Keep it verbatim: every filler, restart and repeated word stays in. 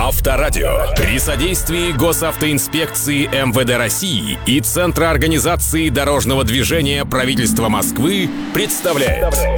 Авторадио при содействии Госавтоинспекции эм вэ дэ России и Центра организации дорожного движения правительства Москвы представляет